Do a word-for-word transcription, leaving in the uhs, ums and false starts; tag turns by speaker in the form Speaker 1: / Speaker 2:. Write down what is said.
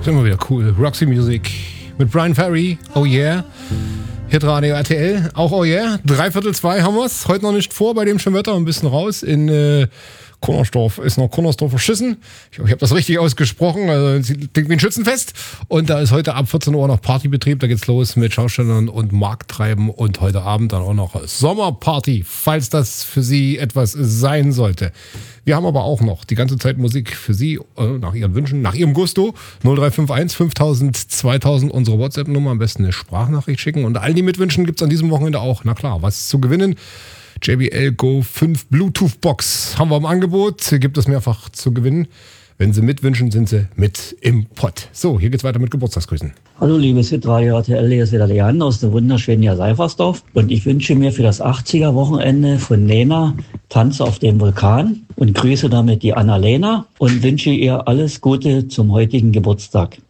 Speaker 1: immer wieder cool. Roxy Music mit Brian Ferry, oh yeah. Hitradio R T L, auch oh yeah. Dreiviertel zwei haben wir's. Heute noch nicht vor, bei dem schönen Wetter, ein bisschen raus. In äh, Konnersdorf ist noch Konnersdorf verschissen. Ich, ich habe das richtig ausgesprochen. Also klingt wie ein Schützenfest. Und da ist heute ab vierzehn Uhr noch Partybetrieb. Da geht's los mit Schaustellern und Markttreiben. Und heute Abend dann auch noch Sommerparty, falls das für Sie etwas sein sollte. Wir haben aber auch noch die ganze Zeit Musik für Sie, äh, nach Ihren Wünschen, nach Ihrem Gusto. null drei fünf eins fünftausend zweitausend, unsere WhatsApp-Nummer. Am besten eine Sprachnachricht schicken. Und all die Mitwünschen gibt's an diesem Wochenende auch. Na klar, was zu gewinnen? J B L Go fünf Bluetooth Box haben wir im Angebot. Hier gibt es mehrfach zu gewinnen. Wenn Sie mitwünschen, sind Sie mit im Pott. So, hier geht's weiter mit Geburtstagsgrüßen.
Speaker 2: Hallo liebes Hitradio R T L, hier ist wieder Leander aus dem wunderschönen Seifersdorf. Und ich wünsche mir für das achtziger-Wochenende von Nena Tanz auf dem Vulkan und grüße damit die Annalena und wünsche ihr alles Gute zum heutigen Geburtstag.